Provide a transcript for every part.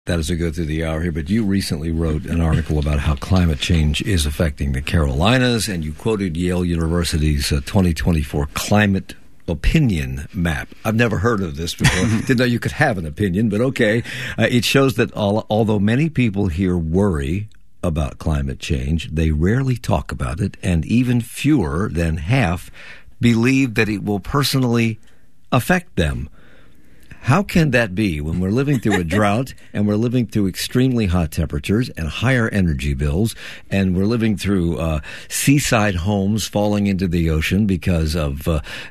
That as we go through the hour here, but you recently wrote an article about how climate change is affecting the Carolinas, and you quoted Yale University's 2024 climate opinion map. I've never heard of this before. Didn't know you could have an opinion, but okay. It shows that although many people here worry about climate change, they rarely talk about it, and even fewer than half believe that it will personally affect them. How can that be when we're living through a drought and we're living through extremely hot temperatures and higher energy bills, and we're living through seaside homes falling into the ocean because of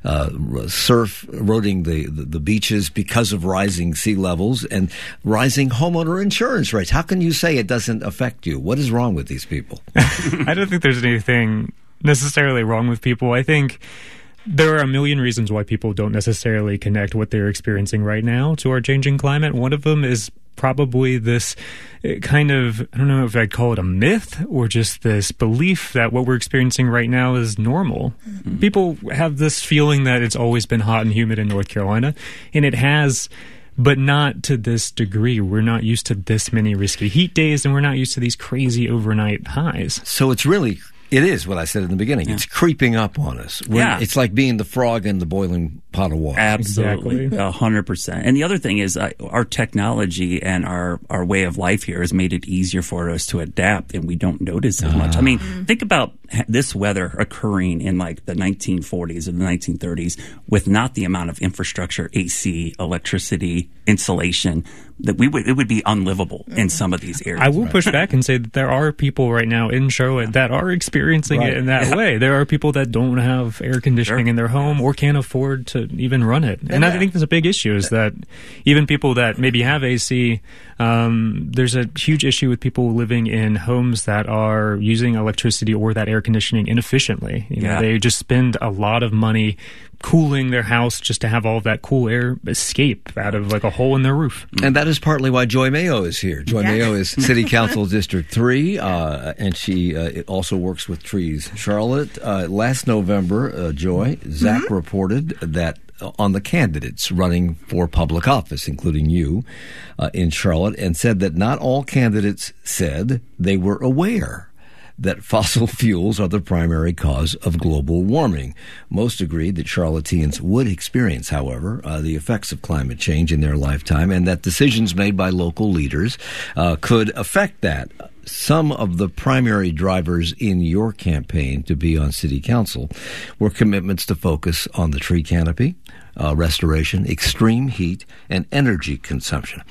surf eroding the beaches because of rising sea levels and rising homeowner insurance rates? How can you say it doesn't affect you? What is wrong with these people? I don't think there's anything necessarily wrong with people. I think there are a million reasons why people don't necessarily connect what they're experiencing right now to our changing climate. One of them is probably this kind of, I don't know if I'd call it a myth or just this belief that what we're experiencing right now is normal. Mm-hmm. People have this feeling that it's always been hot and humid in North Carolina, and it has, but not to this degree. We're not used to this many risky heat days, and we're not used to these crazy overnight highs. So it is what I said in the beginning. Yeah. It's creeping up on us. It's like being the frog in the boiling pot of water. Absolutely. 100%. And the other thing is our technology and our way of life here has made it easier for us to adapt, and we don't notice as much. I mean, think about this weather occurring in like the 1940s or the 1930s with not the amount of infrastructure, AC, electricity, insulation, that it would be unlivable in some of these areas. I will push back and say that there are people right now in Charlotte that are experiencing it in that way. There are people that don't have air conditioning in their home or can't afford to even run it. And I think that's a big issue, is that even people that maybe have AC, there's a huge issue with people living in homes that are using electricity or that air conditioning inefficiently. You know, they just spend a lot of money cooling their house just to have all of that cool air escape out of like a hole in their roof. And that is partly why Joy Mayo is here. Joy Mayo is City Council District 3, and she also works with Trees Charlotte. Last November, Joy, Zach reported that on the candidates running for public office, including you, in Charlotte, and said that not all candidates said they were aware that fossil fuels are the primary cause of global warming. Most agreed that Charlotteans would experience, however, the effects of climate change in their lifetime, and that decisions made by local leaders could affect that. Some of the primary drivers in your campaign to be on City Council were commitments to focus on the tree canopy, restoration, extreme heat, and energy consumption.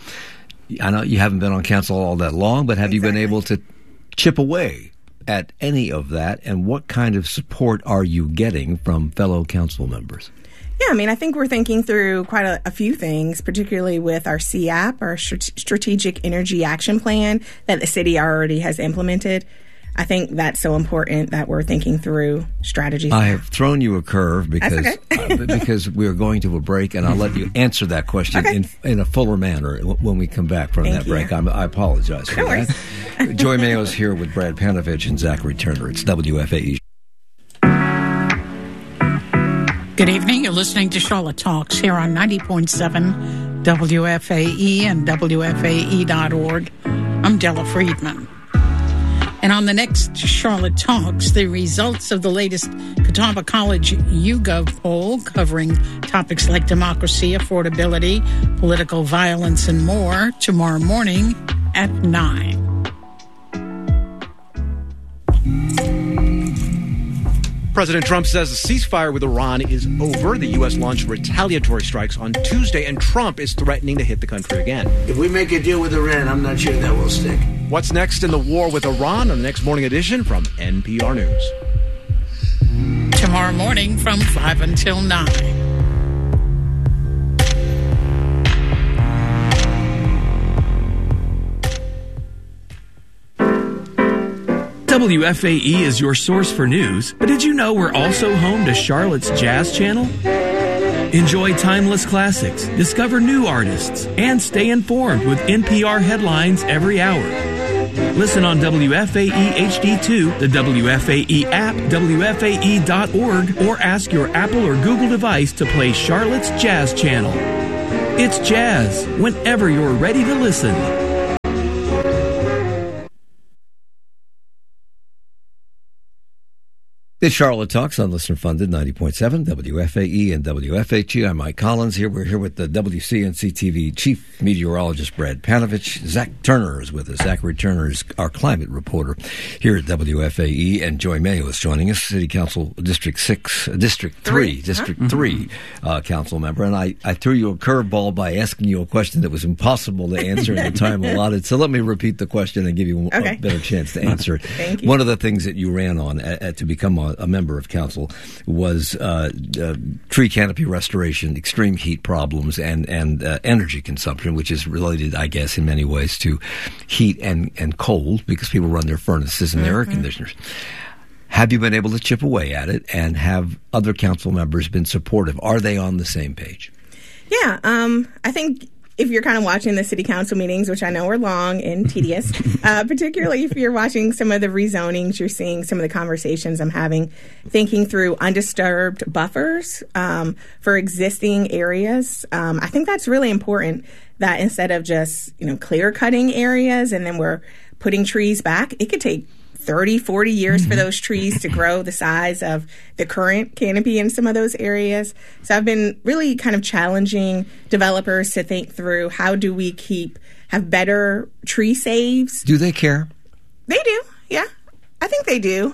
I know you haven't been on council all that long, but have you been able to chip away at any of that, and what kind of support are you getting from fellow council members? Yeah, I mean, I think we're thinking through quite a few things, particularly with our CAP, our Strategic Energy Action Plan, that the city already has implemented. I think that's so important that we're thinking through strategies. I have thrown you a curve because we're going to a break, and I'll let you answer that question in a fuller manner when we come back from that break. I apologize for that. Joy Mayo is here with Brad Panovich and Zachary Turner. It's WFAE. Good evening. You're listening to Charlotte Talks here on 90.7 WFAE and WFAE.org. I'm Della Friedman. And on the next Charlotte Talks, the results of the latest Catawba College YouGov poll covering topics like democracy, affordability, political violence, and more tomorrow morning at 9. President Trump says the ceasefire with Iran is over. The U.S. launched retaliatory strikes on Tuesday, and Trump is threatening to hit the country again. If we make a deal with Iran, I'm not sure that will stick. What's next in the war with Iran on the next morning edition from NPR News. Tomorrow morning from 5 until 9. WFAE is your source for news, but did you know we're also home to Charlotte's Jazz Channel? Enjoy timeless classics, discover new artists, and stay informed with NPR headlines every hour. Listen on WFAE HD2, the WFAE app, WFAE.org, or ask your Apple or Google device to play Charlotte's Jazz Channel. It's jazz whenever you're ready to listen. It's Charlotte Talks on Listener Funded 90.7 WFAE and WFHE. I'm Mike Collins. We're here with the WCNC TV Chief Meteorologist Brad Panovich. Zach Turner is with us. Zachary Turner is our climate reporter here at WFAE, and Joy Mayo is joining us, City Council District 3 council member. And I threw you a curveball by asking you a question that was impossible to answer in the time allotted. So let me repeat the question and give you a better chance to answer it. Thank you. One of the things that you ran on to become a member of council was tree canopy restoration, extreme heat problems, and energy consumption, which is related, I guess, in many ways to heat and cold because people run their furnaces and their air conditioners. Have you been able to chip away at it, and have other council members been supportive? Are they on the same page? Yeah, I think if you're kind of watching the city council meetings, which I know are long and tedious, particularly if you're watching some of the rezonings, you're seeing some of the conversations I'm having, thinking through undisturbed buffers for existing areas. I think that's really important, that instead of just, clear cutting areas and then we're putting trees back, it could take 30, 40 years for those trees to grow the size of the current canopy in some of those areas. So I've been really kind of challenging developers to think through, how do we have better tree saves? Do they care? They do, yeah. I think they do.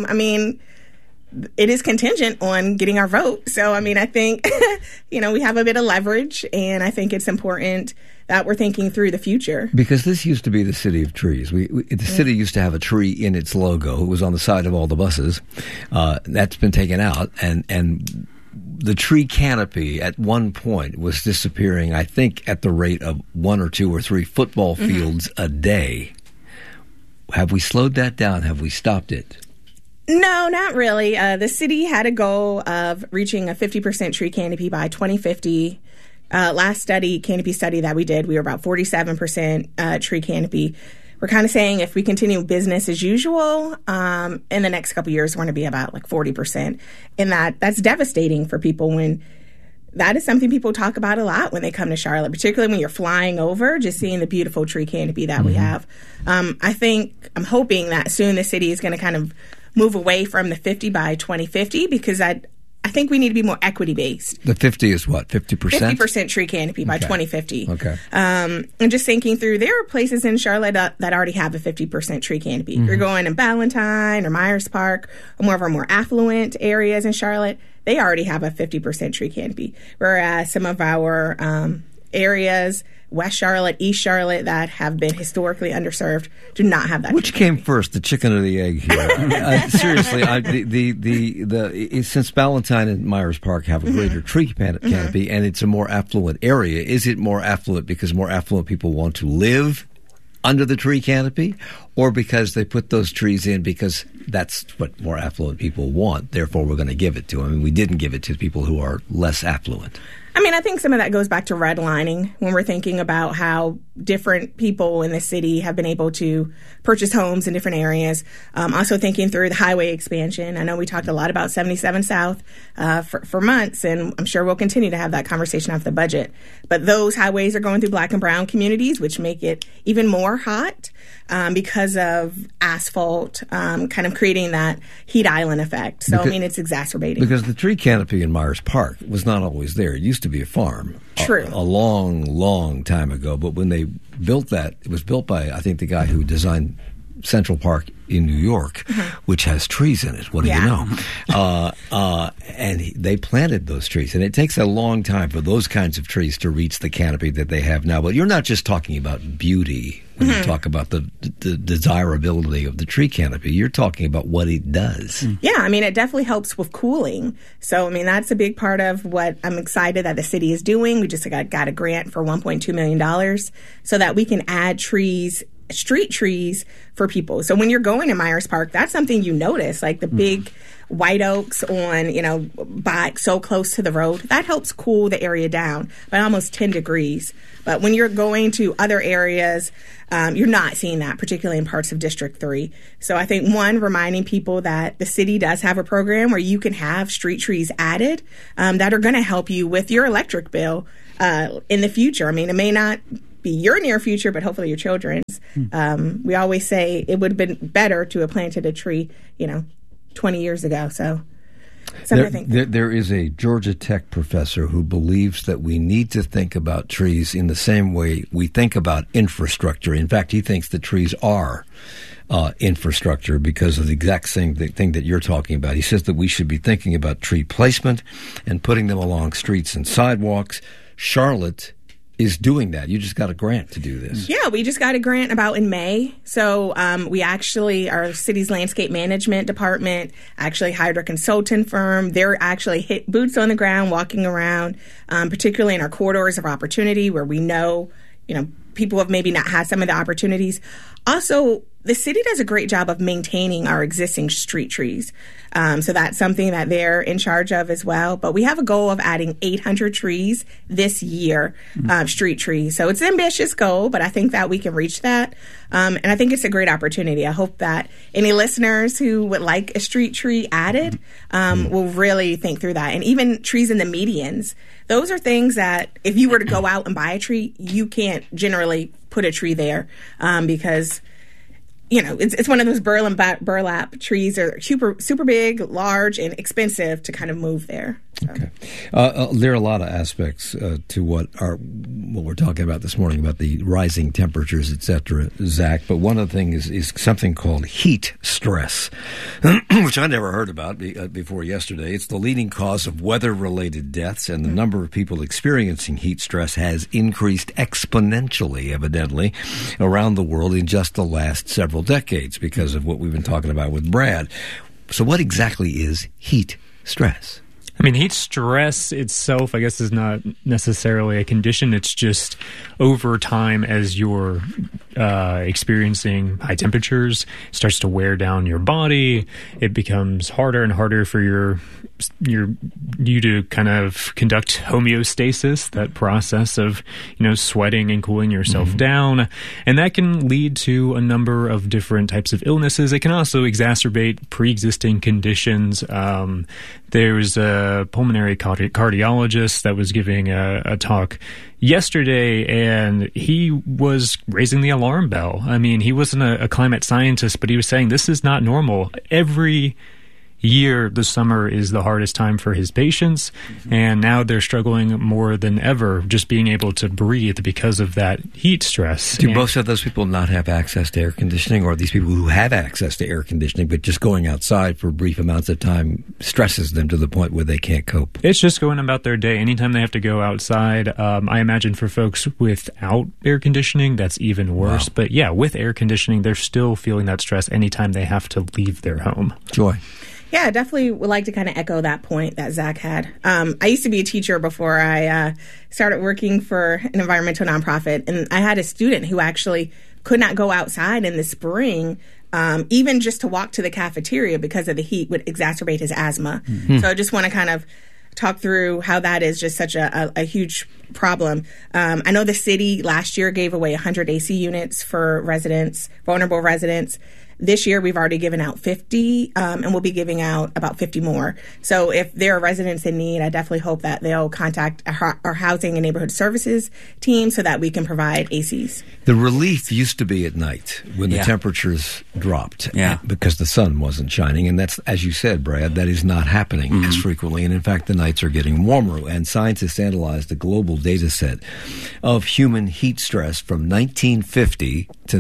It is contingent on getting our vote. So, I think, we have a bit of leverage, and I think it's important that we're thinking through the future. Because this used to be the city of trees. The city used to have a tree in its logo. It was on the side of all the buses. That's been taken out, and the tree canopy at one point was disappearing, I think, at the rate of 1 or 2 or 3 football fields a day. Have we slowed that down? Have we stopped it? No, not really. The city had a goal of reaching a 50% tree canopy by 2050. Last canopy study that we did, we were about 47% tree canopy. We're kind of saying if we continue business as usual, in the next couple of years, we're going to be about 40%. And that's devastating for people, when that is something people talk about a lot when they come to Charlotte, particularly when you're flying over, just seeing the beautiful tree canopy that we have. I'm hoping that soon the city is going to kind of move away from the 50 by 2050, because I think we need to be more equity-based. The 50 is what, 50%? 50% tree canopy by 2050. Okay. And just thinking through, there are places in Charlotte that already have a 50% tree canopy. You're going in Ballantyne or Myers Park, or more of our more affluent areas in Charlotte, they already have a 50% tree canopy. Whereas some of our areas, West Charlotte, East Charlotte, that have been historically underserved, do not have that. Which came first, the chicken or the egg here? Seriously, since Ballantyne and Myers Park have a greater tree canopy, and it's a more affluent area, is it more affluent because more affluent people want to live under the tree canopy, or because they put those trees in because that's what more affluent people want, therefore we're going to give it to them, and we didn't give it to people who are less affluent? I think some of that goes back to redlining, when we're thinking about how different people in the city have been able to purchase homes in different areas. Also thinking through the highway expansion. I know we talked a lot about 77 South for months, and I'm sure we'll continue to have that conversation after the budget. But those highways are going through Black and brown communities, which make it even more hot because of asphalt kind of creating that heat island effect. So, it's exacerbating. Because the tree canopy in Myers Park was not always there. It used to be a farm. True. A long, long time ago. But when they built that, it was built by, I think, the guy who designed Central Park in New York, which has trees in it. What do you know? And they planted those trees. And it takes a long time for those kinds of trees to reach the canopy that they have now. But you're not just talking about beauty when you talk about the desirability of the tree canopy. You're talking about what it does. Yeah, it definitely helps with cooling. So, that's a big part of what I'm excited that the city is doing. We just got a grant for $1.2 million so that we can add trees, street trees, for people. So when you're going to Myers Park, that's something you notice, like the big white oaks on, by so close to the road. That helps cool the area down by almost 10 degrees. But when you're going to other areas, you're not seeing that, particularly in parts of District 3. So I think, one, reminding people that the city does have a program where you can have street trees added that are going to help you with your electric bill in the future. It may not be your near future, but hopefully your children's. We always say it would have been better to have planted a tree, 20 years ago. So something to think. There is a Georgia Tech professor who believes that we need to think about trees in the same way we think about infrastructure. In fact, he thinks that trees are infrastructure because of the exact same thing that you're talking about. He says that we should be thinking about tree placement and putting them along streets and sidewalks. Charlotte is doing that. You just got a grant to do this. Yeah, we just got a grant about in May. So we actually, our city's landscape management department actually hired a consultant firm. They're actually hit boots on the ground, walking around, particularly in our corridors of opportunity where we know, people have maybe not had some of the opportunities. Also, the city does a great job of maintaining our existing street trees. So that's something that they're in charge of as well. But we have a goal of adding 800 trees this year, street trees. So it's an ambitious goal, but I think that we can reach that. And I think it's a great opportunity. I hope that any listeners who would like a street tree added will really think through that. And even trees in the medians. Those are things that if you were to go out and buy a tree, you can't generally put a tree there because it's one of those burlap trees are super big, large, and expensive to kind of move there. So. Okay. There are a lot of aspects to what we're talking about this morning about the rising temperatures, et cetera, Zach. But one of the things is something called heat stress, which I never heard about before yesterday. It's the leading cause of weather-related deaths, and the number of people experiencing heat stress has increased exponentially, evidently, around the world in just the last several decades because of what we've been talking about with Brad. So what exactly is heat stress? I mean, heat stress itself, I guess, is not necessarily a condition. It's just over time as you're experiencing high temperatures, it starts to wear down your body. It becomes harder and harder for you to kind of conduct homeostasis, that process of, sweating and cooling yourself down. And that can lead to a number of different types of illnesses. It can also exacerbate pre-existing conditions. There's a pulmonary cardiologist that was giving a talk yesterday, and he was raising the alarm bell. I mean, he wasn't a climate scientist, but he was saying this is not normal. Every year, the summer is the hardest time for his patients, and now they're struggling more than ever just being able to breathe because of that heat stress. Do most of those people not have access to air conditioning, or are these people who have access to air conditioning but just going outside for brief amounts of time stresses them to the point where they can't cope? It's just going about their day. Anytime they have to go outside, I imagine for folks without air conditioning, that's even worse. Wow. But yeah, with air conditioning, they're still feeling that stress anytime they have to leave their home. Joy. Yeah, I definitely would like to kind of echo that point that Zach had. I used to be a teacher before I started working for an environmental nonprofit, and I had a student who actually could not go outside in the spring, even just to walk to the cafeteria because of the heat would exacerbate his asthma. Mm-hmm. So I just want to kind of talk through how that is just such a huge problem. I know the city last year gave away 100 AC units for residents, vulnerable residents. This year, we've already given out 50, and we'll be giving out about 50 more. So if there are residents in need, I definitely hope that they'll contact our Housing and Neighborhood Services team so that we can provide ACs. The relief used to be at night when the temperatures dropped because the sun wasn't shining. And that's, as you said, Brad, that is not happening as frequently. And in fact, the nights are getting warmer. And scientists analyzed a global data set of human heat stress from 1950 to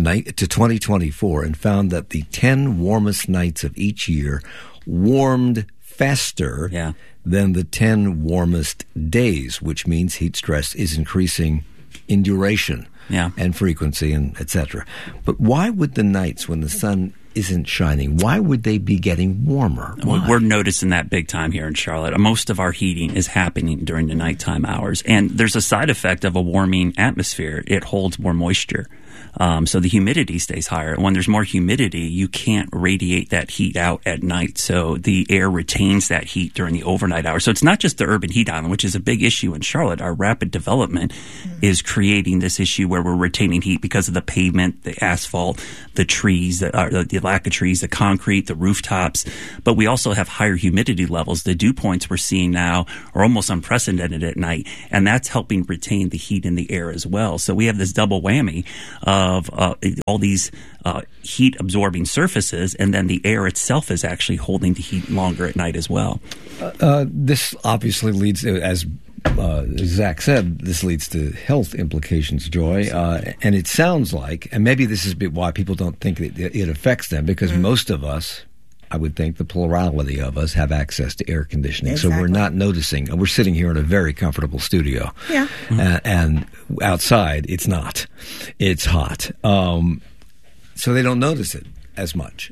2024 and found that the 10 warmest nights of each year warmed faster than the 10 warmest days, which means heat stress is increasing in duration and frequency and et cetera. But why would the nights when the sun isn't shining, why would they be getting warmer? Why? We're noticing that big time here in Charlotte. Most of our heating is happening during the nighttime hours. And there's a side effect of a warming atmosphere. It holds more moisture. So the humidity stays higher. When there's more humidity, you can't radiate that heat out at night. So the air retains that heat during the overnight hours. So it's not just the urban heat island, which is a big issue in Charlotte. Our rapid development is creating this issue where we're retaining heat because of the pavement, the asphalt, the trees, the lack of trees, the concrete, the rooftops, but we also have higher humidity levels. The dew points we're seeing now are almost unprecedented at night, and that's helping retain the heat in the air as well. So we have this double whammy of all these heat-absorbing surfaces, and then the air itself is actually holding the heat longer at night as well. This obviously leads, as Zach said, this leads to health implications, Joy. And it sounds like, and maybe this is why people don't think it affects them, because most of us, I would think the plurality of us, have access to air conditioning. Exactly. So we're not noticing. We're sitting here in a very comfortable studio. Yeah. And outside, it's not. It's hot. So they don't notice it as much.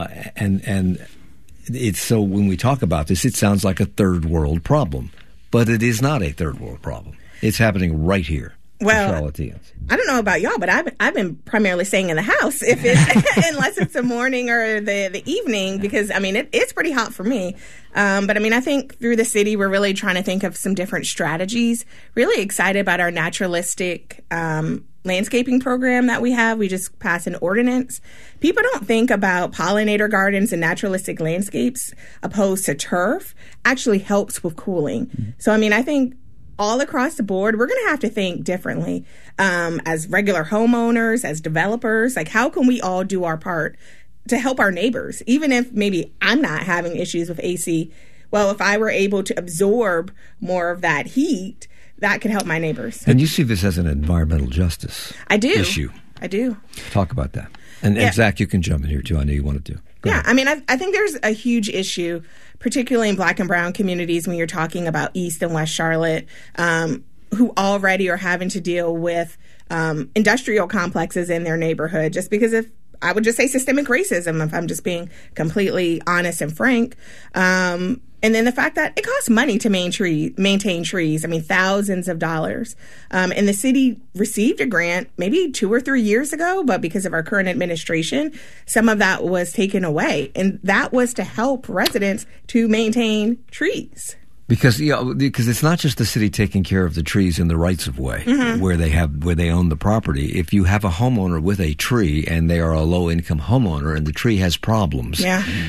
And it's so when we talk about this, it sounds like a third world problem. But it is not a third world problem. It's happening right here. Well, Charlotteans. I don't know about y'all, but I've been primarily staying in the house if it's unless it's the morning or the evening, because I mean it's pretty hot for me. But I mean I think through the city we're really trying to think of some different strategies. Really excited about our naturalistic landscaping program that we have. We just passed an ordinance. People don't think about pollinator gardens and naturalistic landscapes opposed to turf actually helps with cooling. Mm-hmm. So I mean I think all across the board, we're going to have to think differently as regular homeowners, as developers. Like, how can we all do our part to help our neighbors? Even if maybe I'm not having issues with AC, well, if I were able to absorb more of that heat, that could help my neighbors. And you see this as an environmental justice issue. I do. Talk about that. And Zach, you can jump in here, too. I know you wanted to. Go ahead. I mean, I think there's a huge issue, particularly in Black and brown communities, when you're talking about East and West Charlotte, who already are having to deal with industrial complexes in their neighborhood, just because of, I would just say, systemic racism, if I'm just being completely honest and frank. And then the fact that it costs money to maintain trees. I mean, thousands of dollars. And the city received a grant maybe 2 or 3 years ago, but because of our current administration, some of that was taken away. And that was to help residents to maintain trees. Because it's not just the city taking care of the trees in the rights of way, where they own the property. If you have a homeowner with a tree and they are a low income homeowner and the tree has problems,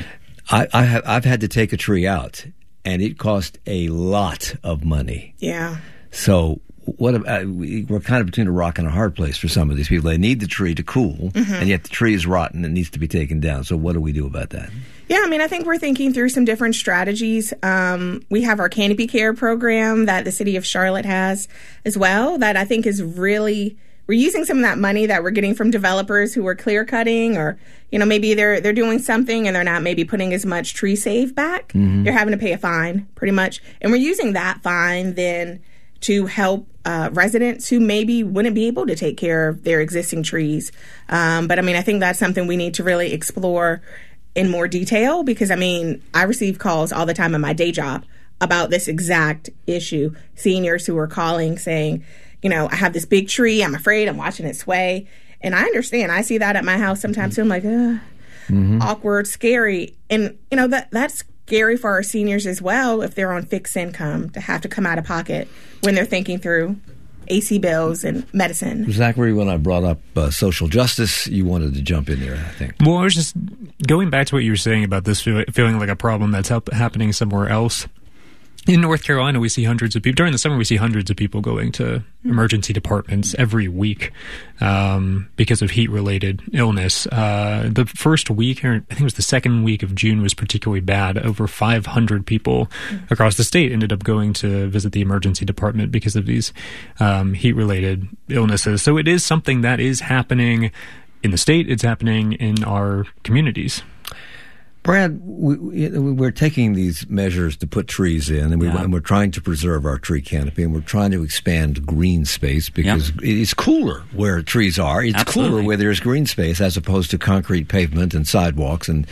I've had to take a tree out, and it cost a lot of money. Yeah. So we're kind of between a rock and a hard place for some of these people. They need the tree to cool, and yet the tree is rotten and needs to be taken down. So what do we do about that? Yeah, I mean, I think we're thinking through some different strategies. We have our Canopy Care program that the city of Charlotte has as well, that I think is really, we're using some of that money that we're getting from developers who are clear cutting, or, you know, maybe they're doing something and they're not maybe putting as much tree save back. They're having to pay a fine pretty much. And we're using that fine then to help residents who maybe wouldn't be able to take care of their existing trees. But I mean, I think that's something we need to really explore in more detail, because I mean, I receive calls all the time in my day job about this exact issue. Seniors who are calling saying, you know, I have this big tree, I'm afraid, I'm watching it sway. And I understand. I see that at my house sometimes too. I'm like, awkward, scary. And, you know, that's scary for our seniors as well if they're on fixed income, to have to come out of pocket when they're thinking through AC bills and medicine. Zachary, when I brought up social justice, you wanted to jump in there, I think. Well, I was just going back to what you were saying about this feeling like a problem that's happening somewhere else. In North Carolina, we see hundreds of people. During the summer, we see hundreds of people going to emergency departments every week because of heat-related illness. The first week, or I think it was the second week of June, was particularly bad. Over 500 people across the state ended up going to visit the emergency department because of these heat-related illnesses. So it is something that is happening in the state. It's happening in our communities. Brad, we're taking these measures to put trees in, and we're trying to preserve our tree canopy, and we're trying to expand green space because it's cooler where trees are. It's cooler where there's green space as opposed to concrete pavement and sidewalks and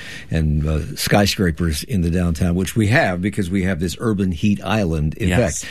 skyscrapers in the downtown, which we have because we have this urban heat island effect.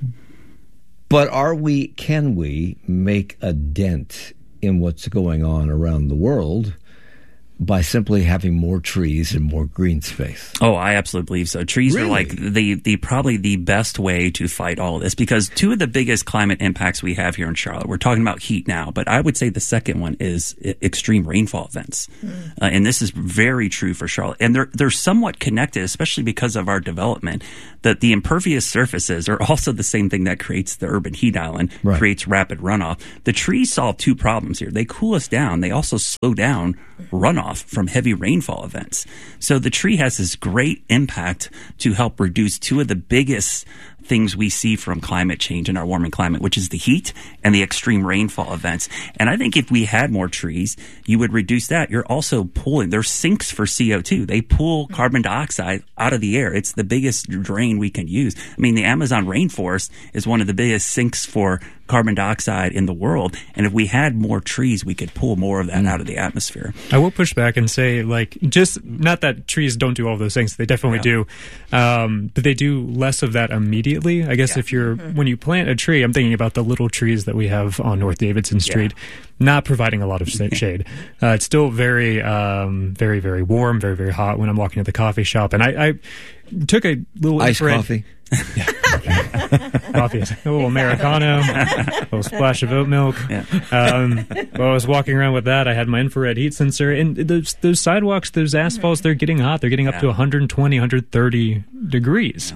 But can we make a dent in what's going on around the world by simply having more trees and more green space? Oh, I absolutely believe so. Trees Really? are like the probably the best way to fight all of this, because two of the biggest climate impacts we have here in Charlotte, we're talking about heat now, but I would say the second one is extreme rainfall events. And this is very true for Charlotte. And they're somewhat connected, especially because of our development, that the impervious surfaces are also the same thing that creates the urban heat island, creates rapid runoff. The trees solve two problems here. They cool us down. They also slow down runoff from heavy rainfall events. So the tree has this great impact to help reduce two of the biggest things we see from climate change in our warming climate, which is the heat and the extreme rainfall events. And I think if we had more trees, you would reduce that. You're also pulling, they're sinks for CO2. They pull carbon dioxide out of the air. It's the biggest drain we can use. I mean, the Amazon rainforest is one of the biggest sinks for carbon dioxide in the world. And if we had more trees, we could pull more of that out of the atmosphere. I will push back and say, like, just not that trees don't do all those things. They definitely do. But they do less of that immediately. I guess if you're, when you plant a tree, I'm thinking about the little trees that we have on North Davidson Street, not providing a lot of shade. It's still very, very, very warm, very, very hot when I'm walking to the coffee shop. And I took a little iced infrared coffee. Coffee, a little Americano, a little splash of oat milk. While I was walking around with that, I had my infrared heat sensor, and those sidewalks, those asphalts, they're getting hot. They're getting up to 120, 130 degrees.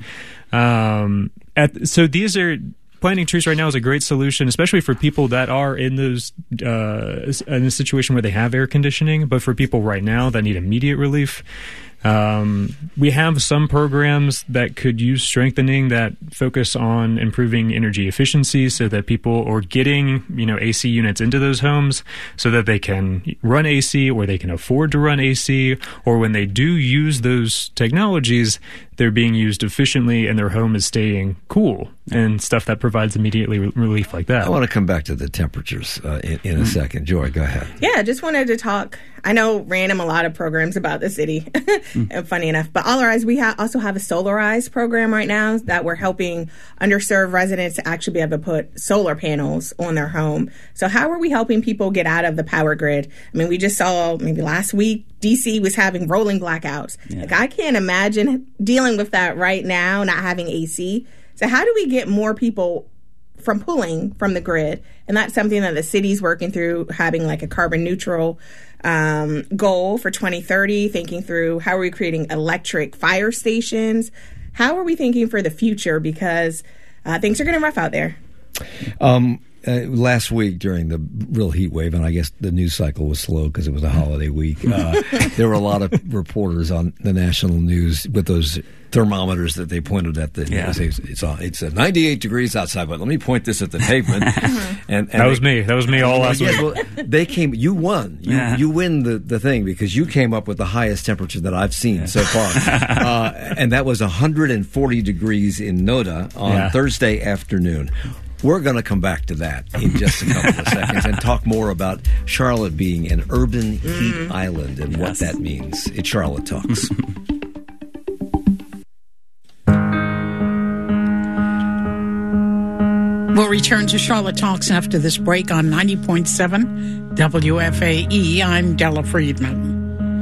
So these are... Planting trees right now is a great solution, especially for people that are in those in a situation where they have air conditioning. But for people right now that need immediate relief, we have some programs that could use strengthening that focus on improving energy efficiency, so that people are getting AC units into those homes, so that they can run AC, or they can afford to run AC, or when they do use those technologies, they're being used efficiently and their home is staying cool, and stuff that provides immediate relief like that. I want to come back to the temperatures in a second. Joy, go ahead. Yeah, just wanted to talk. I know random a lot of programs about the city, funny enough. But Allrise, we also have a Solarize program right now that we're helping underserved residents to actually be able to put solar panels on their home. So how are we helping people get out of the power grid? I mean, we just saw maybe last week, DC was having rolling blackouts. Like, I can't imagine dealing with that right now, not having AC. So how do we get more people from pulling from the grid? And that's something that the city's working through, having like a carbon neutral goal for 2030, thinking through how are we creating electric fire stations? How are we thinking for the future? Because things are getting rough out there. Last week during the real heat wave, and I guess the news cycle was slow because it was a holiday week, there were a lot of reporters on the national news with those thermometers that they pointed at. It's 98 degrees outside, but let me point this at the pavement. and that was me. That was me all last week. Well, they came. You won. You win the thing because you came up with the highest temperature that I've seen so far, and that was 140 degrees in Noda on Thursday afternoon. We're going to come back to that in just a couple of seconds and talk more about Charlotte being an urban heat island and what that means. It's Charlotte Talks. We'll return to Charlotte Talks after this break on 90.7 WFAE. I'm Della Friedman.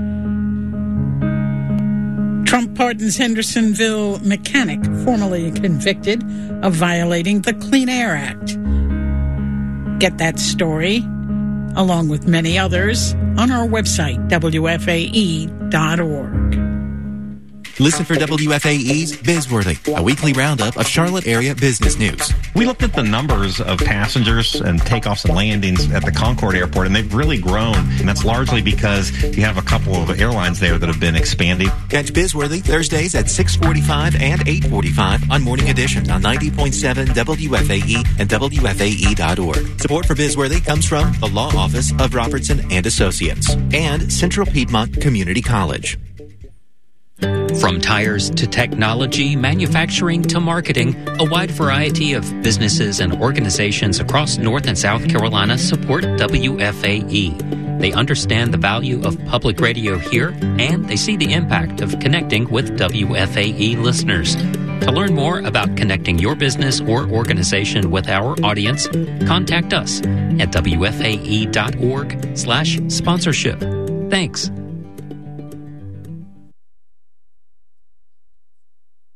Trump pardons Hendersonville mechanic formerly convicted of violating the Clean Air Act. Get that story, along with many others, on our website, WFAE.org. Listen for WFAE's Bizworthy, a weekly roundup of Charlotte area business news. We looked at the numbers of passengers and takeoffs and landings at the Concord Airport, and they've really grown. And that's largely because you have a couple of airlines there that have been expanding. Catch Bizworthy Thursdays at 6:45 and 8:45 on Morning Edition on 90.7 WFAE and WFAE.org. Support for Bizworthy comes from the Law Office of Robertson and Associates and Central Piedmont Community College. From tires to technology, manufacturing to marketing, a wide variety of businesses and organizations across North and South Carolina support WFAE. They understand the value of public radio here, and they see the impact of connecting with WFAE listeners. To learn more about connecting your business or organization with our audience, contact us at WFAE.org/sponsorship. Thanks.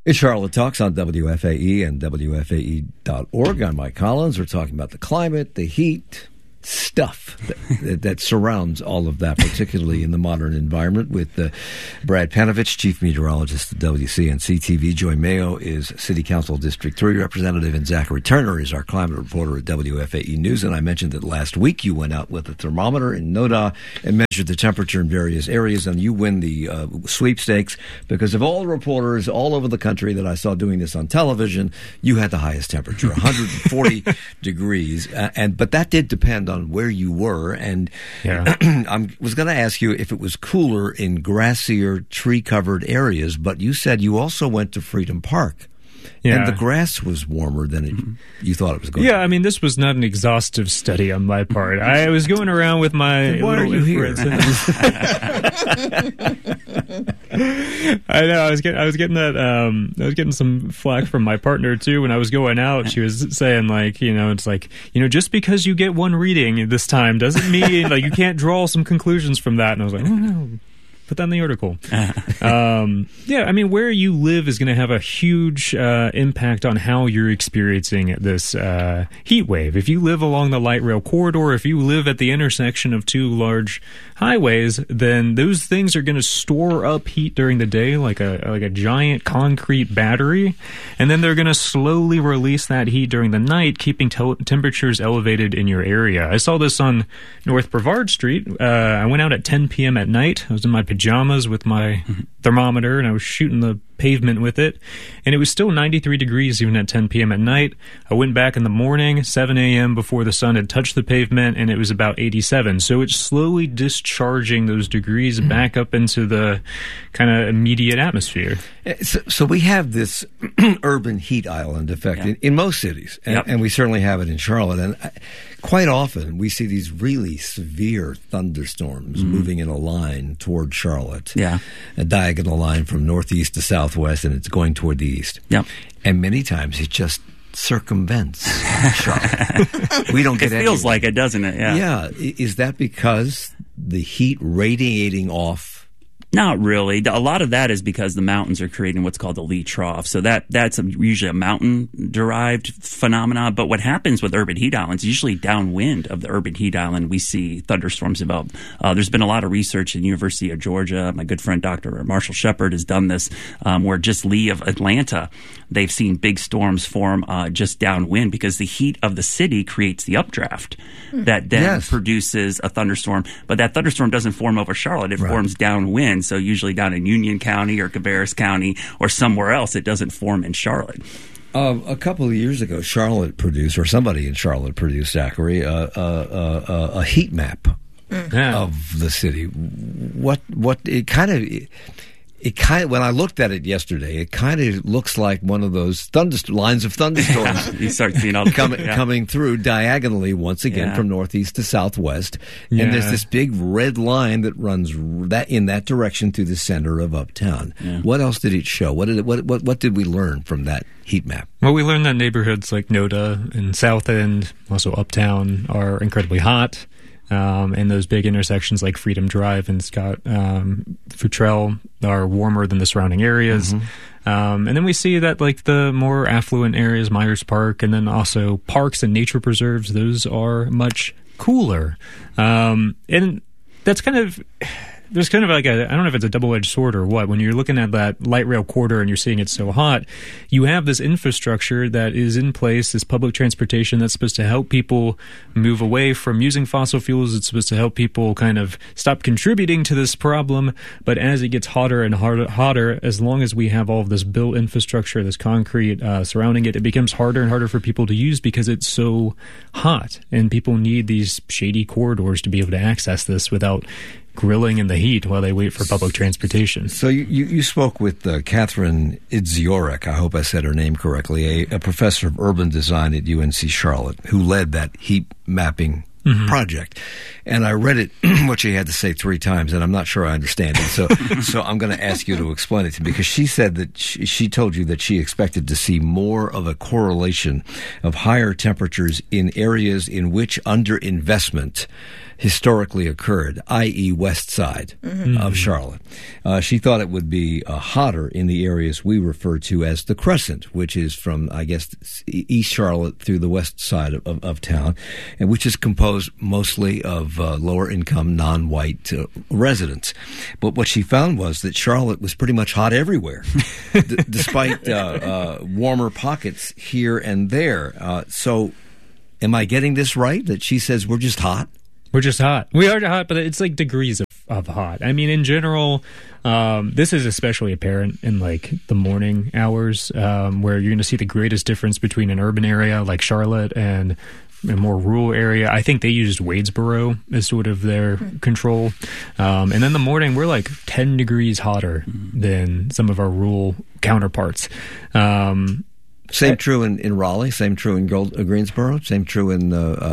It's Charlotte Talks on WFAE and WFAE.org. I'm Mike Collins. We're talking about the climate, the heat, stuff that surrounds all of that, particularly in the modern environment, with Brad Panovich, Chief Meteorologist at WCNC-TV. Joy Mayo is City Council District 3 Representative, and Zachary Turner is our climate reporter at WFAE News. And I mentioned that last week you went out with a thermometer in NODA and measured the temperature in various areas, and you win the sweepstakes because of all the reporters all over the country that I saw doing this on television, you had the highest temperature, 140 degrees. But that did depend on where you were, and I was going to ask you if it was cooler in grassier, tree-covered areas, but you said you also went to Freedom Park, and the grass was warmer than you thought it was going to be. Yeah, I mean, this was not an exhaustive study on my part. I was going around with my... Why are you here? I know. I was getting that. I was getting some flack from my partner too when I was going out. She was saying it's like just because you get one reading this time doesn't mean like you can't draw some conclusions from that. And I was like, oh no. Put that in the article. I mean, where you live is going to have a huge impact on how you're experiencing this heat wave. If you live along the light rail corridor, if you live at the intersection of two large highways, then those things are going to store up heat during the day like a giant concrete battery, and then they're going to slowly release that heat during the night, keeping temperatures elevated in your area. I saw this on North Brevard Street. I went out at 10 p.m. at night. I was in my pajamas with my thermometer, and I was shooting the pavement with it, and it was still 93 degrees even at 10 p.m. at night. I went back in the morning, 7 a.m. before the sun had touched the pavement, and it was about 87. So it's slowly discharging those degrees back up into the kind of immediate atmosphere. So we have this urban heat island effect in most cities, and we certainly have it in Charlotte. And quite often we see these really severe thunderstorms moving in a line toward Charlotte, a diagonal line from northeast to southwest, and it's going toward the east. And many times it just circumvents Charlotte. We don't get it. Feels like it, doesn't it? Yeah. Is that because the heat radiating off? Not really. A lot of that is because the mountains are creating what's called the Lee Trough. So that's usually a mountain-derived phenomenon. But what happens with urban heat islands, usually downwind of the urban heat island, we see thunderstorms develop. There's been a lot of research in the University of Georgia. My good friend Dr. Marshall Shepard has done this, where just lee of Atlanta, they've seen big storms form just downwind because the heat of the city creates the updraft that then produces a thunderstorm. But that thunderstorm doesn't form over Charlotte. It forms downwind. So usually down in Union County or Cabarrus County or somewhere else, it doesn't form in Charlotte. A couple of years ago, Charlotte produced, or somebody in Charlotte produced, Zachary, a heat map of the city. What it kind of when I looked at it yesterday, it kind of looks like one of those lines of thunderstorms. You start seeing all the coming through diagonally once again from northeast to southwest, and there's this big red line that runs in that direction through the center of Uptown. What else did it show? What did we learn from that heat map? Well, we learned that neighborhoods like NODA and South End, also Uptown, are incredibly hot. And those big intersections like Freedom Drive and Scott Futrell are warmer than the surrounding areas. And then we see that like the more affluent areas, Myers Park, and then also parks and nature preserves, those are much cooler. And that's kind of... There's kind of like I don't know if it's a double-edged sword or what. When you're looking at that light rail corridor and you're seeing it so hot, you have this infrastructure that is in place, this public transportation that's supposed to help people move away from using fossil fuels. It's supposed to help people kind of stop contributing to this problem. But as it gets hotter and hotter, as long as we have all of this built infrastructure, this concrete surrounding it, it becomes harder and harder for people to use because it's so hot. And people need these shady corridors to be able to access this without grilling in the heat while they wait for public transportation. So you spoke with Catherine Idziorek, I hope I said her name correctly, a professor of urban design at UNC Charlotte, who led that heat mapping project. And I read it, what she had to say 3 times, and I'm not sure I understand it. So I'm going to ask you to explain it to me, because she said that she told you that she expected to see more of a correlation of higher temperatures in areas in which underinvestment historically occurred, i.e. west side of Charlotte. She thought it would be hotter in the areas we refer to as the Crescent, which is from, I guess, East Charlotte through the west side of town, and which is composed mostly of lower-income, non-white residents. But what she found was that Charlotte was pretty much hot everywhere, despite warmer pockets here and there. So am I getting this right, that she says we're just hot? We're just hot. We are hot, but it's like degrees of hot. I mean, in general, this is especially apparent in like the morning hours, where you're going to see the greatest difference between an urban area like Charlotte and a more rural area. I think they used Wadesboro as sort of their control. And then the morning, we're like 10 degrees hotter than some of our rural counterparts. Same true in Raleigh, same true in Greensboro, same true in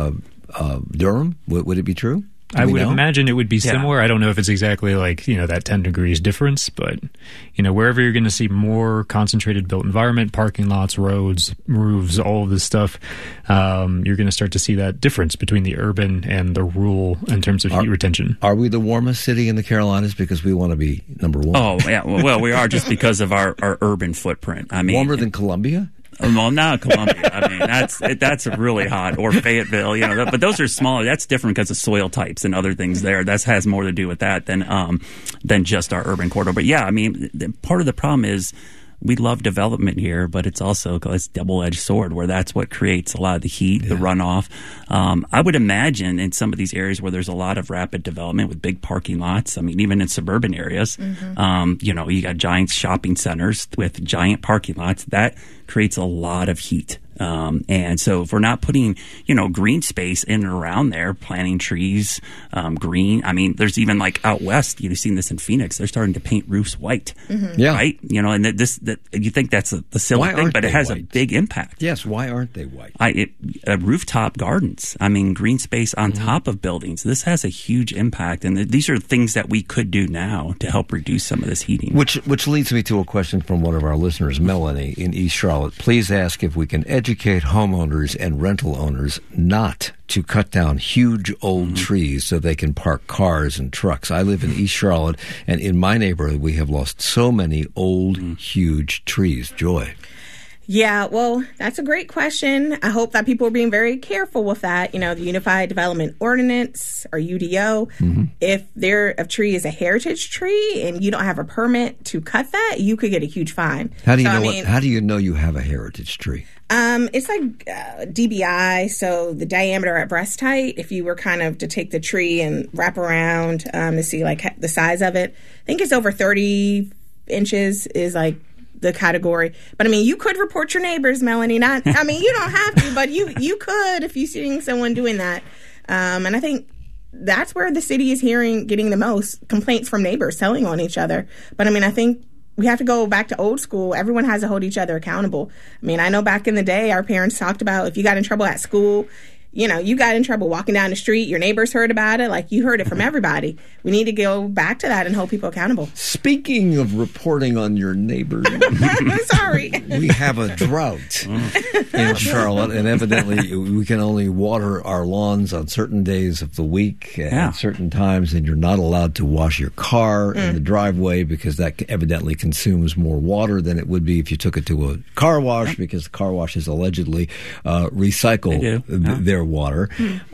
Durham. Would it be true? I would imagine it would be similar. I don't know if it's exactly like, that 10 degrees difference, but, wherever you're going to see more concentrated built environment, parking lots, roads, roofs, all of this stuff, you're going to start to see that difference between the urban and the rural in terms of heat retention. Are we the warmest city in the Carolinas because we want to be number one? Oh, yeah. Well, we are just because of our urban footprint. I mean, warmer than Columbia? Well, not Columbia. I mean, that's really hot. Or Fayetteville, but those are smaller. That's different because of soil types and other things there. That has more to do with that than just our urban corridor. But yeah, I mean, part of the problem is we love development here, but it's also a double-edged sword where that's what creates a lot of the heat, the runoff. I would imagine in some of these areas where there's a lot of rapid development with big parking lots, I mean, even in suburban areas, you got giant shopping centers with giant parking lots. That creates a lot of heat. And so if we're not putting, green space in and around there, planting trees, green, I mean, there's even like out west, you've seen this in Phoenix, they're starting to paint roofs white. Yeah. Right? And that you think that's the silly thing, but it has a big impact. Yes. Why aren't they white? Rooftop gardens. I mean, green space on top of buildings. This has a huge impact. And these are things that we could do now to help reduce some of this heating. Which leads me to a question from one of our listeners, Melanie in East Charlotte. Please ask if we can educate homeowners and rental owners not to cut down huge old trees so they can park cars and trucks. I live in East Charlotte, and in my neighborhood, we have lost so many old, huge trees. Joy. Yeah, well, that's a great question. I hope that people are being very careful with that. The Unified Development Ordinance, or UDO, if a tree is a heritage tree and you don't have a permit to cut that, you could get a huge fine. How do you know you have a heritage tree? It's like DBI, so the diameter at breast height, if you were kind of to take the tree and wrap around to see like the size of it, I think it's over 30 inches is like the category. But I mean, you could report your neighbors, Melanie. You don't have to, but you could if you're seeing someone doing that. And I think that's where the city is getting the most complaints from neighbors telling on each other. But I mean, I think we have to go back to old school. Everyone has to hold each other accountable. I mean, I know back in the day, our parents talked about if you got in trouble at school, you got in trouble walking down the street, your neighbors heard about it, like you heard it from everybody. We need to go back to that and hold people accountable. Speaking of reporting on your neighbors, sorry, we have a drought in Charlotte, and evidently we can only water our lawns on certain days of the week at certain times, and you're not allowed to wash your car in the driveway because that evidently consumes more water than it would be if you took it to a car wash, because the car washes allegedly recycle their water.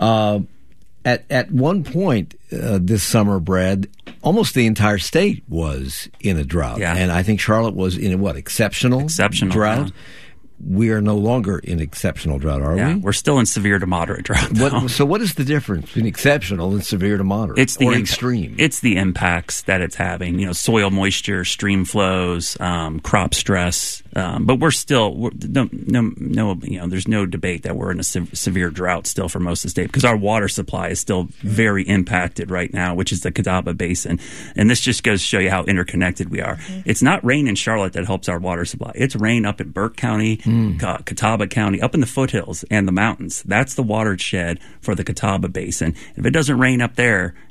At one point this summer, Brad, almost the entire state was in a drought. And I think Charlotte was in a exceptional drought. Yeah. We are no longer in exceptional drought, are we? We're still in severe to moderate drought. So what is the difference between exceptional and severe to moderate? It's the extreme. It's the impacts that it's having. Soil moisture, stream flows, crop stress. But there's no debate that we're in a severe drought still for most of the state, because our water supply is still very impacted right now, which is the Catawba Basin. And this just goes to show you how interconnected we are. It's not rain in Charlotte that helps our water supply. It's rain up in Burke County, Catawba County, up in the foothills and the mountains. That's the watershed for the Catawba Basin. If it doesn't rain up there,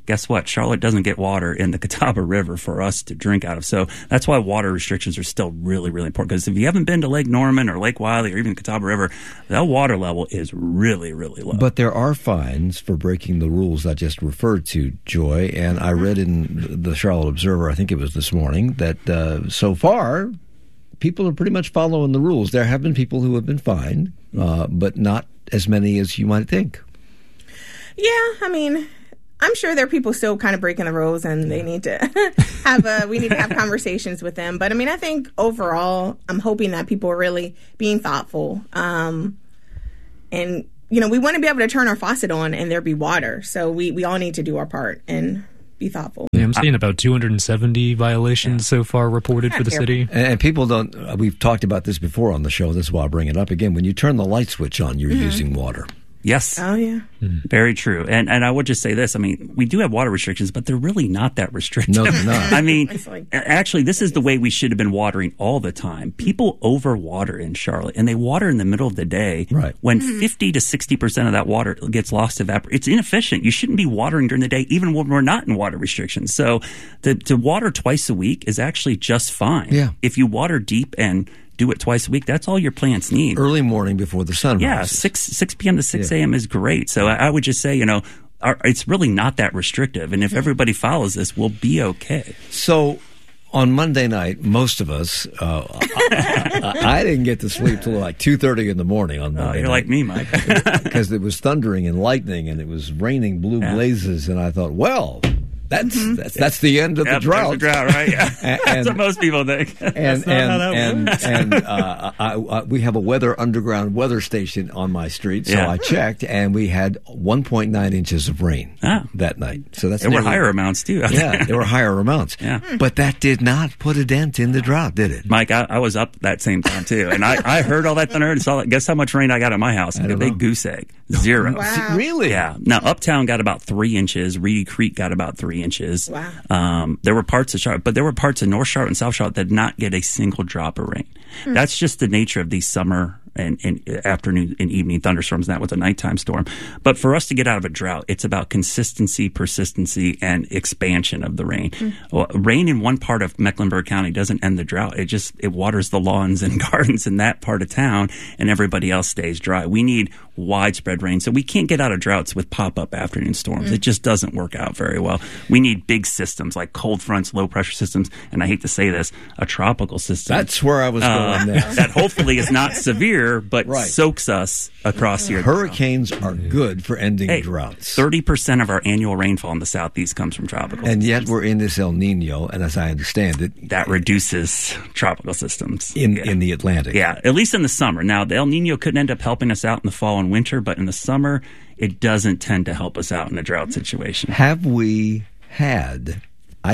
guess what? Charlotte doesn't get water in the Catawba River for us to drink out of. So that's why water restrictions are still really, really important. Because if you haven't been to Lake Norman or Lake Wiley or even the Catawba River, that water level is really, really low. But there are fines for breaking the rules I just referred to, Joy. And I read in the Charlotte Observer, I think it was this morning, that so far people are pretty much following the rules. There have been people who have been fined, but not as many as you might think. Yeah, I mean, I'm sure there are people still kind of breaking the rules, and they need to we need to have conversations with them. But I mean, I think overall, I'm hoping that people are really being thoughtful. And, we want to be able to turn our faucet on and there be water. So we all need to do our part and be thoughtful. Yeah, I'm seeing about 270 violations so far reported for the city. And people don't, we've talked about this before on the show. This is why I bring it up again. When you turn the light switch on, you're using water. Yes. Oh, yeah. Very true. And I would just say this. I mean, we do have water restrictions, but they're really not that restrictive. No, they're not. I mean, actually, this is the way we should have been watering all the time. People overwater in Charlotte, and they water in the middle of the day when 50 to 60% of that water gets lost to evaporation. It's inefficient. You shouldn't be watering during the day, even when we're not in water restrictions. So to water twice a week is actually just fine. Yeah. If you water deep and do it twice a week, that's all your plants need. Early morning before the sun rises. Yeah, 6 p.m. to 6 a.m. is great. So I would just say, it's really not that restrictive. And if everybody follows this, we'll be okay. So on Monday night, most of us, I didn't get to sleep till like 2:30 in the morning on Monday you're night. like me, Mike. Because it was thundering and lightning and it was raining blue blazes. And I thought, well, that's the end of the drought. That's the drought, right? Yeah. That's what most people think. We have a underground weather station on my street, so I checked, and we had 1.9 inches of rain that night. So there were higher amounts too. Yeah, there were higher amounts. Yeah. But that did not put a dent in the drought, did it? Mike, I was up that same time too, and I heard all that thunder and saw. Guess how much rain I got at my house? A big goose egg. 0. Wow. Really? Yeah. Now Uptown got about 3 inches. Reedy Creek got about 3 inches. Wow. There were parts of Charlotte, but there were parts of North Charlotte and South Charlotte that did not get a single drop of rain. That's just the nature of these summer and afternoon and evening thunderstorms. And that was a nighttime storm. But for us to get out of a drought, it's about consistency, persistency, and expansion of the rain. Well, rain in one part of Mecklenburg County doesn't end the drought. It waters the lawns and gardens in that part of town, and everybody else stays dry. We need widespread rain. So we can't get out of droughts with pop-up afternoon storms. It just doesn't work out very well. We need big systems like cold fronts, low-pressure systems, and I hate to say this, a tropical system. That's where I was going next. That hopefully is not severe, but soaks us across here. Hurricanes are good for ending droughts. 30% of our annual rainfall in the Southeast comes from tropical systems. And yet we're in this El Nino, and as I understand it, that reduces tropical systems. In the Atlantic. Yeah, at least in the summer. Now, the El Nino could end up helping us out in the fall and winter, but in the summer, it doesn't tend to help us out in a drought situation. Have we had... I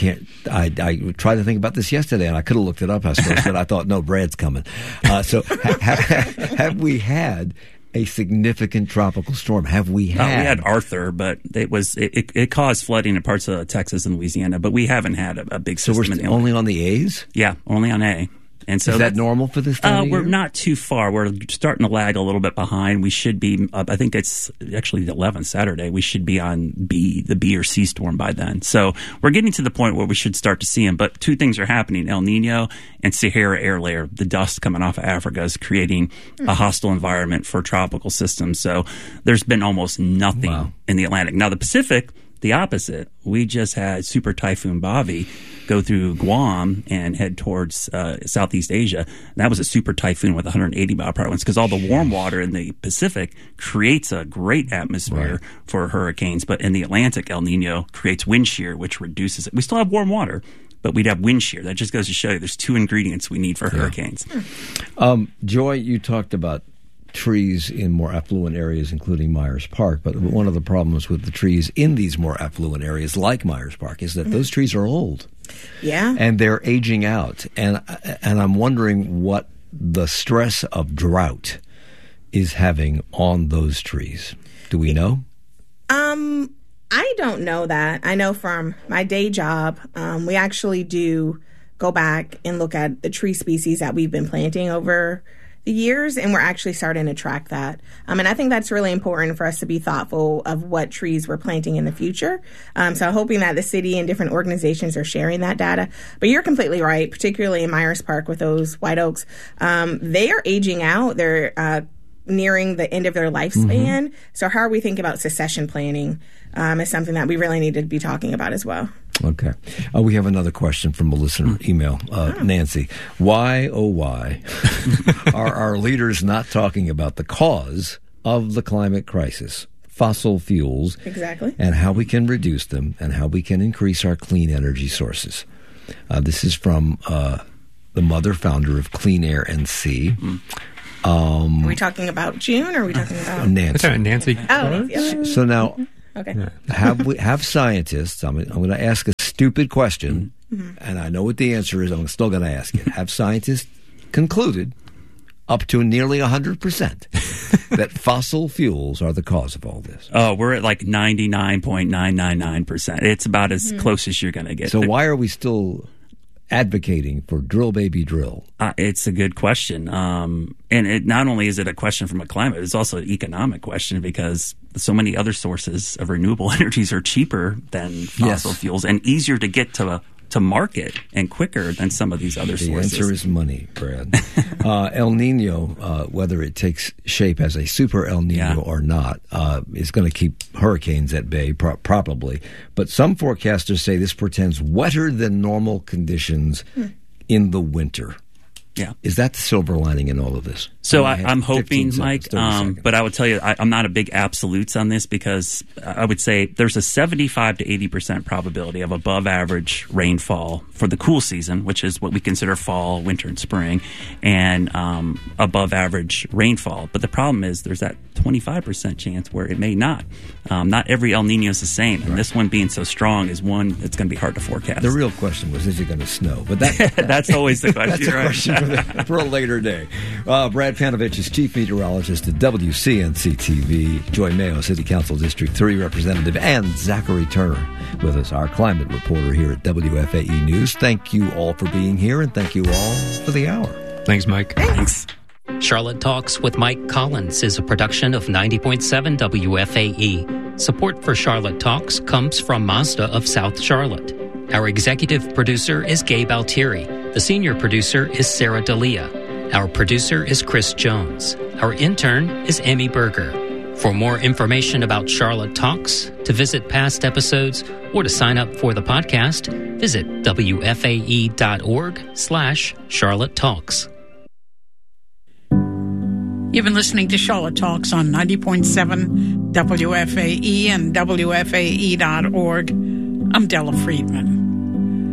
tried to think about this yesterday, and I could have looked it up, I suppose, but I thought, no, Brad's coming. So have we had a significant tropical storm? Have we had? We had Arthur, but it caused flooding in parts of Texas and Louisiana, but we haven't had a big system. So we're only on the A's? Yeah, only on A. And so is that normal for this time of year? We're not too far. We're starting to lag a little bit behind. We should be, I think it's actually the 11th, Saturday. We should be on B, the B or C storm by then. So we're getting to the point where we should start to see them. But two things are happening. El Nino and Sahara air layer, the dust coming off of Africa, is creating a hostile environment for tropical systems. So there's been almost nothing in the Atlantic. Now, the Pacific, the opposite. We just had Super Typhoon Bobby go through Guam and head towards Southeast Asia. That was a super typhoon with 180 mile per hour winds because all the warm water in the Pacific creates a great atmosphere for hurricanes. But in the Atlantic, El Nino creates wind shear, which reduces it. We still have warm water, but we'd have wind shear. That just goes to show you there's 2 ingredients we need for hurricanes. Joy, you talked about trees in more affluent areas, including Myers Park. But one of the problems with the trees in these more affluent areas, like Myers Park, is that those trees are old. Yeah. And they're aging out. And I'm wondering what the stress of drought is having on those trees. Do we know? I don't know that. I know from my day job, we actually do go back and look at the tree species that we've been planting over the years, and we're actually starting to track that. And I think that's really important for us to be thoughtful of what trees we're planting in the future. So hoping that the city and different organizations are sharing that data. But you're completely right, particularly in Myers Park with those white oaks. They are aging out. They're nearing the end of their lifespan. So how are we thinking about succession planning is something that we really need to be talking about as well. Okay. We have another question from a listener email. Nancy, why, oh why, are our leaders not talking about the cause of the climate crisis, fossil fuels, exactly, and how we can reduce them and how we can increase our clean energy sources? This is from the mother founder of Clean Air NC. Are we talking about June or are we talking about Nancy? Oh, yeah. So now, okay. have scientists, I'm going to ask a stupid question, and I know what the answer is, I'm still going to ask it. Have scientists concluded up to nearly 100% that fossil fuels are the cause of all this? Oh, we're at like 99.999%. It's about as close as you're going to get. So why are we still advocating for drill, baby, drill? It's a good question. And it not only is it a question from a climate, it's also an economic question because so many other sources of renewable energies are cheaper than fossil fuels and easier to get to market and quicker than some of these other sources. The answer is money, Brad. El Nino, whether it takes shape as a super El Nino or not, is going to keep hurricanes at bay, probably. But some forecasters say this portends wetter than normal conditions in the winter. Yeah. Is that the silver lining in all of this? So I'm hoping, Mike, but I would tell you I'm not a big absolutes on this because I would say there's a 75 to 80% probability of above average rainfall for the cool season, which is what we consider fall, winter, and spring, and above average rainfall. But the problem is there's that 25% chance where it may not. Not every El Nino is the same, and this one being so strong is one that's going to be hard to forecast. The real question was, is it going to snow? But that's always the question. That's a question for a later day. Brad Panovich is chief meteorologist at WCNC-TV. Joy Mayo, City Council District 3 representative, and Zachary Turner with us, our climate reporter here at WFAE News. Thank you all for being here, and thank you all for the hour. Thanks, Mike. Thanks. Charlotte Talks with Mike Collins is a production of 90.7 WFAE. Support for Charlotte Talks comes from Mazda of South Charlotte. Our executive producer is Gabe Altieri. The senior producer is Sarah D'Elia. Our producer is Chris Jones. Our intern is Emmy Berger. For more information about Charlotte Talks, to visit past episodes, or to sign up for the podcast, visit wfae.org/Charlotte Talks. You've been listening to Charlotte Talks on 90.7 WFAE and WFAE.org. I'm Della Friedman.